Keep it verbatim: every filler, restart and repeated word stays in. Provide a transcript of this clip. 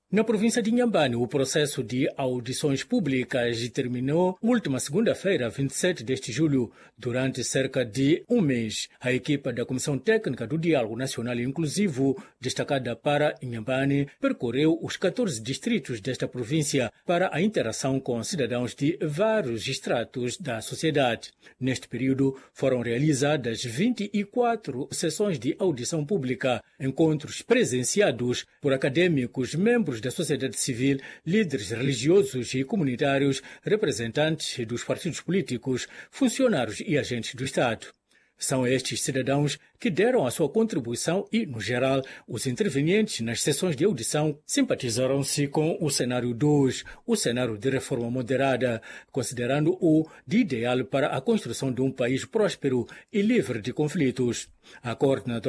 Na província de Inhambane, o processo de audições públicas terminou última segunda-feira, vinte e sete de julho, durante cerca de um mês. A equipa da Comissão Técnica do Diálogo Nacional Inclusivo, destacada para Inhambane, percorreu os quatorze distritos desta província para a interação com cidadãos de vários estratos da sociedade. Neste período, foram realizadas vinte e quatro sessões de audição pública, encontros presenciados por acadêmicos, membros da sociedade civil, líderes religiosos e comunitários, representantes dos partidos políticos, funcionários e agentes do Estado. São estes cidadãos que deram a sua contribuição e, no geral, os intervenientes nas sessões de audição simpatizaram-se com o cenário dois, o cenário de reforma moderada, considerando-o de ideal para a construção de um país próspero e livre de conflitos. A coordenadora